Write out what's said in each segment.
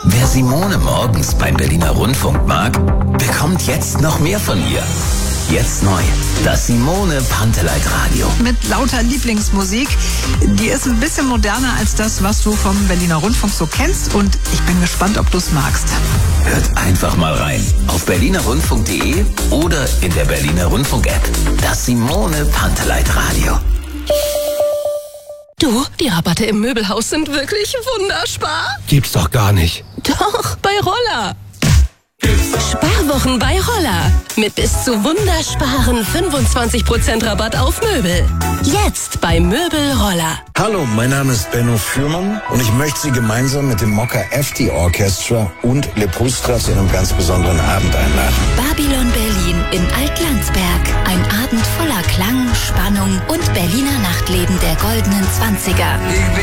Wer Simone morgens beim Berliner Rundfunk mag, bekommt jetzt noch mehr von ihr. Jetzt neu, das Simone Panteleit Radio. Mit lauter Lieblingsmusik. Die ist ein bisschen moderner als das, was du vom Berliner Rundfunk so kennst. Und ich bin gespannt, ob du es magst. Hört einfach mal rein. Auf berlinerrundfunk.de oder in der Berliner Rundfunk-App. Das Simone Panteleit Radio. Du, die Rabatte im Möbelhaus sind wirklich wunderbar. Gibt's doch gar nicht. Doch, bei Roller. Sparwochen bei Roller. Mit bis zu wundersparen 25% Rabatt auf Möbel. Jetzt bei Möbel Roller. Hallo, mein Name ist Benno Fürmann und ich möchte Sie gemeinsam mit dem Mokka FT Orchestra und Le Prustra zu einem ganz besonderen Abend einladen. Babylon Berlin in Altlandsberg. Ein Abend voller Klang, Spannung und Berliner Nachtleben der goldenen 20er.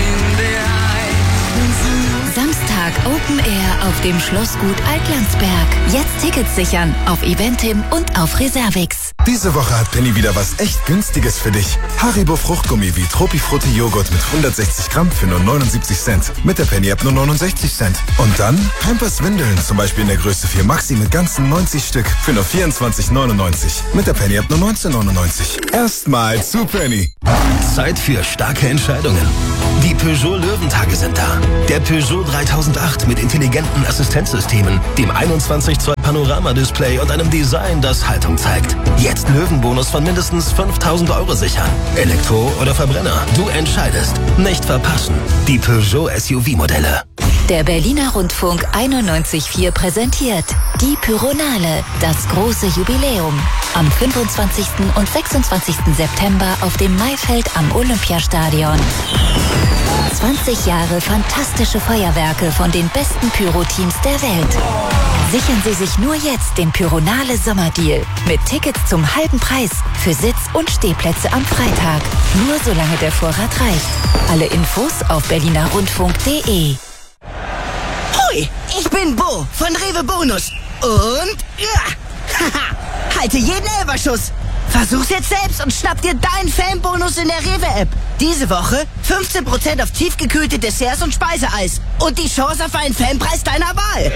Samstag Open Air auf dem Schlossgut Altlandsberg. Jetzt Tickets sichern auf Eventim und auf Reservix. Diese Woche hat Penny wieder was echt Günstiges für dich. Haribo Fruchtgummi wie Tropifrutti Joghurt mit 160 Gramm für nur 79 Cent. Mit der Penny-App nur 69 Cent. Und dann Pampers Windeln, zum Beispiel in der Größe 4 Maxi mit ganzen 90 Stück für nur 24,99. Mit der Penny-App nur 19,99. Erstmal zu Penny. Zeit für starke Entscheidungen. Die Peugeot Löwentage sind da. Der Peugeot 3008 mit intelligenten Assistenzsystemen, dem 21 Zoll Panoramadisplay und einem Design, das Haltung zeigt. Jetzt Löwenbonus von mindestens 5.000 € sichern. Elektro oder Verbrenner, du entscheidest. Nicht verpassen. Die Peugeot SUV-Modelle. Der Berliner Rundfunk 91.4 präsentiert die Pyronale, das große Jubiläum. Am 25. und 26. September auf dem Maifeld am Olympiastadion. 20 Jahre fantastische Feuerwerke von den besten Pyro-Teams der Welt. Sichern Sie sich nur jetzt den Pyronale Sommerdeal mit Tickets zum halben Preis für Sitz- und Stehplätze am Freitag. Nur solange der Vorrat reicht. Alle Infos auf berlinerrundfunk.de. Hui, ich bin Bo von Rewe Bonus. Und ja, halte jeden Elferschuss. Versuch's jetzt selbst und schnapp dir deinen Fanbonus in der Rewe-App. Diese Woche 15% auf tiefgekühlte Desserts und Speiseeis. Und die Chance auf einen Fanpreis deiner Wahl.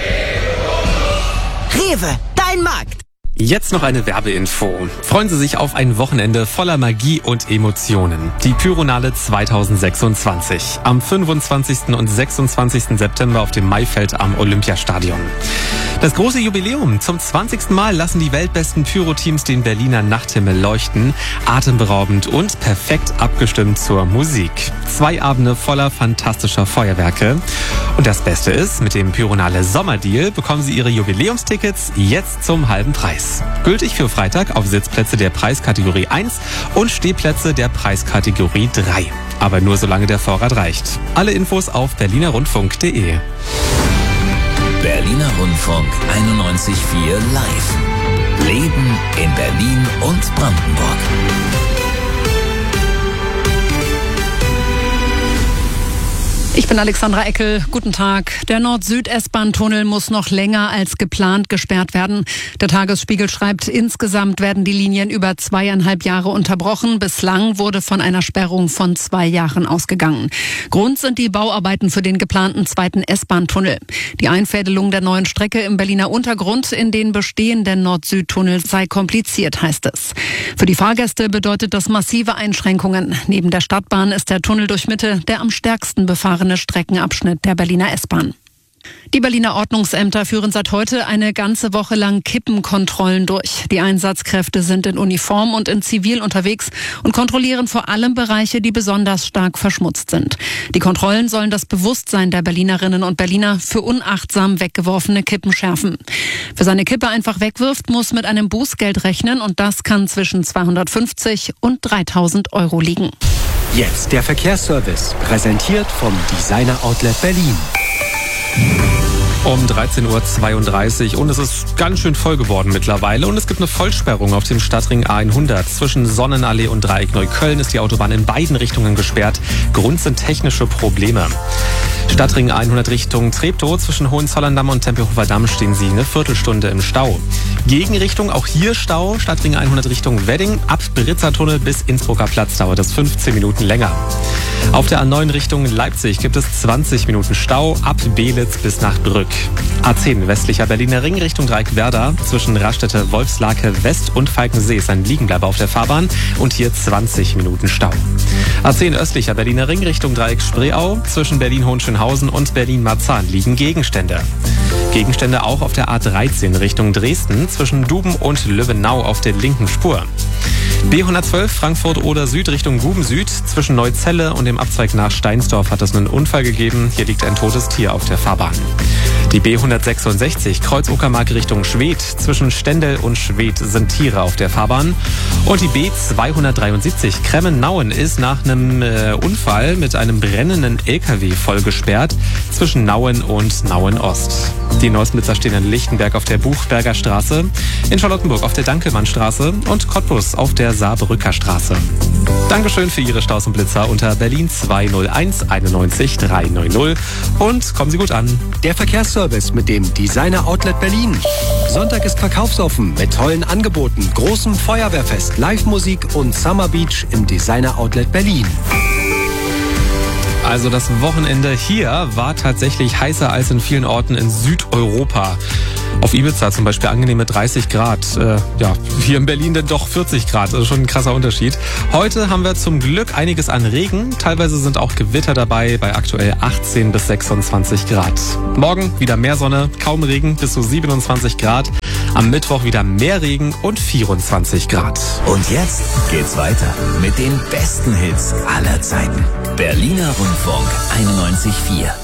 Rewe, dein Markt. Jetzt noch eine Werbeinfo. Freuen Sie sich auf ein Wochenende voller Magie und Emotionen. Die Pyronale 2026. Am 25. und 26. September auf dem Maifeld am Olympiastadion. Das große Jubiläum. Zum 20. Mal lassen die weltbesten Pyro-Teams den Berliner Nachthimmel leuchten. Atemberaubend und perfekt abgestimmt zur Musik. 2 Abende voller fantastischer Feuerwerke. Und das Beste ist, mit dem Pyronale Sommerdeal bekommen Sie Ihre Jubiläumstickets jetzt zum halben Preis. Gültig für Freitag auf Sitzplätze der Preiskategorie 1 und Stehplätze der Preiskategorie 3. Aber nur solange der Vorrat reicht. Alle Infos auf berlinerrundfunk.de. Berliner Rundfunk 91.4 Live. Leben in Berlin und Brandenburg. Ich bin Alexandra Eckel. Guten Tag. Der Nord-Süd-S-Bahn-Tunnel muss noch länger als geplant gesperrt werden. Der Tagesspiegel schreibt, insgesamt werden die Linien über 2,5 Jahre unterbrochen. Bislang wurde von einer Sperrung von 2 Jahren ausgegangen. Grund sind die Bauarbeiten für den geplanten zweiten S-Bahn-Tunnel. Die Einfädelung der neuen Strecke im Berliner Untergrund in den bestehenden Nord-Süd-Tunnel sei kompliziert, heißt es. Für die Fahrgäste bedeutet das massive Einschränkungen. Neben der Stadtbahn ist der Tunnel durch Mitte der am stärksten befahrene Streckenabschnitt der Berliner S-Bahn. Die Berliner Ordnungsämter führen seit heute eine ganze Woche lang Kippenkontrollen durch. Die Einsatzkräfte sind in Uniform und in Zivil unterwegs und kontrollieren vor allem Bereiche, die besonders stark verschmutzt sind. Die Kontrollen sollen das Bewusstsein der Berlinerinnen und Berliner für unachtsam weggeworfene Kippen schärfen. Wer seine Kippe einfach wegwirft, muss mit einem Bußgeld rechnen und das kann zwischen 250 und 3.000 € liegen. Jetzt der Verkehrsservice, präsentiert vom Designer Outlet Berlin. Um 13.32 Uhr und es ist ganz schön voll geworden mittlerweile und es gibt eine Vollsperrung auf dem Stadtring A100. Zwischen Sonnenallee und Dreieck Neukölln ist die Autobahn in beiden Richtungen gesperrt. Grund sind technische Probleme. Stadtring 100 Richtung Treptow. Zwischen Hohenzollern-Damm und Tempelhofer Damm stehen Sie eine Viertelstunde im Stau. Gegenrichtung, auch hier Stau. Stadtring 100 Richtung Wedding. Ab Britzertunnel bis Innsbrucker Platz dauert es 15 Minuten länger. Auf der A9 Richtung Leipzig gibt es 20 Minuten Stau. Ab Belitz bis nach Brück. A10 westlicher Berliner Ring Richtung Dreieck-Werder. Zwischen Raststätte, Wolfslake West und Falkensee ist ein Liegenbleiber auf der Fahrbahn und hier 20 Minuten Stau. A10 östlicher Berliner Ring Richtung Dreieck-Spreeau. Zwischen Berlin-Hohenschönhausen und Berlin-Marzahn liegen Gegenstände. Gegenstände auch auf der A13 Richtung Dresden. Zwischen Duben und Löwenau auf der linken Spur. B112 Frankfurt oder Süd Richtung Guben Süd. Zwischen Neuzelle und dem Abzweig nach Steinsdorf hat es einen Unfall gegeben. Hier liegt ein totes Tier auf der Fahrbahn. Die B166 Kreuz-Uckermark Richtung Schwedt. Zwischen Stendel und Schwedt sind Tiere auf der Fahrbahn. Und die B273 Kremmen-Nauen ist nach einem Unfall mit einem brennenden LKW vollgesperrt. Zwischen Nauen und Nauen-Ost. Die Neusblitzer stehen in Lichtenberg auf der Buchberger Straße, in Charlottenburg auf der Dankelmannstraße und Cottbus auf der Saarbrücker Straße. Dankeschön für Ihre Staus und Blitzer unter Berlin 201 91 390 und kommen Sie gut an. Der Verkehrsservice mit dem Designer Outlet Berlin. Sonntag ist verkaufsoffen mit tollen Angeboten, großem Feuerwehrfest, Live-Musik und Summer Beach im Designer Outlet Berlin. Also das Wochenende hier war tatsächlich heißer als in vielen Orten in Südeuropa. Auf Ibiza zum Beispiel angenehme 30 Grad. Hier in Berlin dann doch 40 Grad. Also schon ein krasser Unterschied. Heute haben wir zum Glück einiges an Regen. Teilweise sind auch Gewitter dabei bei aktuell 18 bis 26 Grad. Morgen wieder mehr Sonne, kaum Regen, bis zu 27 Grad. Am Mittwoch wieder mehr Regen und 24 Grad. Und jetzt geht's weiter mit den besten Hits aller Zeiten. Berliner Rundfunk 91.4.